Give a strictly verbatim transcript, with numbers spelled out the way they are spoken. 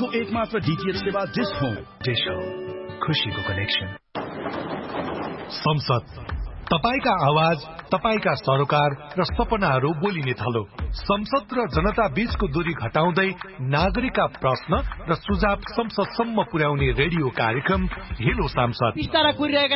एक मात्र डीटीएच सेवा डिश होम। डिश होम, खुशीको कनेक्सन। संसद, तपाईका आवाज, तपाईका सरोकार र सपनाहरू बोलिने थलो। संसद र जनता बीचको दूरी घटाउँदै नागरिकका प्रश्न र सुझाव संसदसम्म पुर्याउने रेडियो कार्यक्रम हेलो सांसद।